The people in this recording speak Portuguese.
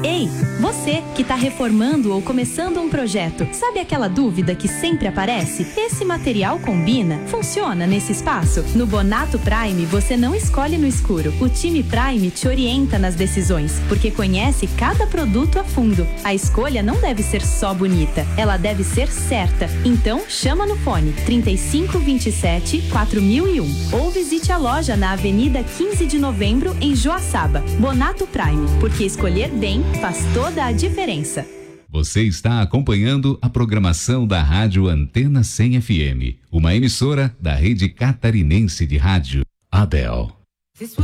Ei, você que está reformando ou começando um projeto, sabe aquela dúvida que sempre aparece? Esse material combina? Funciona nesse espaço? No Bonato Prime, você não escolhe no escuro. O time Prime te orienta nas decisões, porque conhece cada produto a fundo. A escolha não deve ser só bonita, ela deve ser certa. Então, chama no fone 3527 4001 ou visite a loja na Avenida 15 de Novembro, em Joaçaba. Bonato Prime, porque escolher bem faz toda a diferença. Você está acompanhando a programação da Rádio Antena 100 FM, uma emissora da Rede Catarinense de Rádio, Abel.